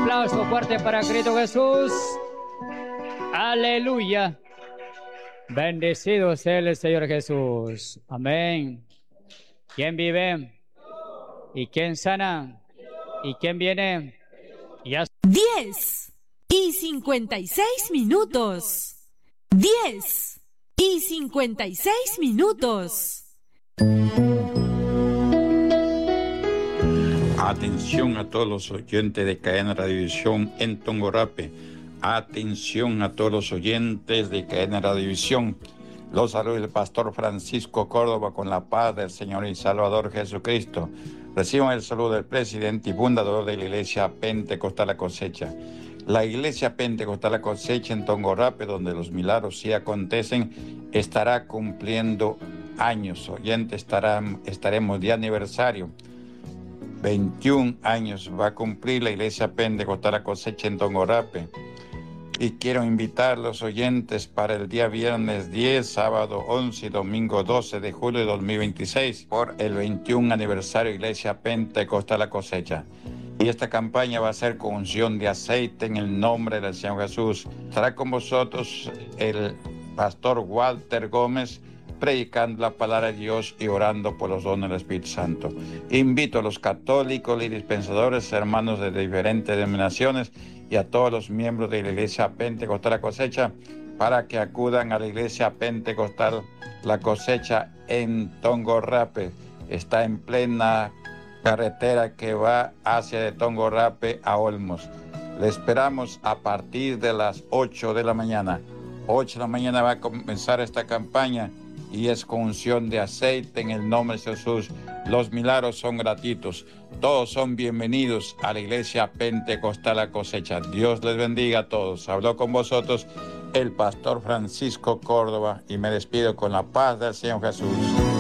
aplauso fuerte para Cristo Jesús. Aleluya. Bendecido sea el Señor Jesús. Amén. ¿Quién vive? ¿Y quién sana? ¿Y quién viene? Ya. 10:56. 10:56. Atención a todos los oyentes de Cadena Radiovisión en Tongorape. Atención a todos los oyentes de Cadena Radiovisión. Los saluda el pastor Francisco Córdoba con la paz del Señor y Salvador Jesucristo. Reciban el saludo del presidente y fundador de la Iglesia Pentecostal La Cosecha. La Iglesia Pentecostal La Cosecha en Tongorape, donde los milagros sí acontecen, estará cumpliendo años. Oyentes, estaremos de aniversario. 21 años va a cumplir la Iglesia Pentecostal La Cosecha en Tongorape. Y quiero invitar a los oyentes para el día viernes 10, sábado 11 y domingo 12 de julio de 2026 por el 21 aniversario de Iglesia Pentecostal La Cosecha. Y esta campaña va a ser con unción de aceite en el nombre del Señor Jesús. Estará con vosotros el pastor Walter Gómez, predicando la palabra de Dios y orando por los dones del Espíritu Santo. Invito a los católicos y dispensadores, hermanos de diferentes denominaciones y a todos los miembros de la Iglesia Pentecostal La Cosecha para que acudan a la Iglesia Pentecostal La Cosecha en Tongorape. Está en plena carretera que va hacia de Tongorape a Olmos. Le esperamos a partir de las 8 de la mañana. 8 de la mañana va a comenzar esta campaña y es con unción de aceite en el nombre de Jesús. Los milagros son gratuitos. Todos son bienvenidos a la Iglesia Pentecostal La Cosecha. Dios les bendiga a todos. Habló con vosotros el pastor Francisco Córdoba y me despido con la paz del Señor Jesús.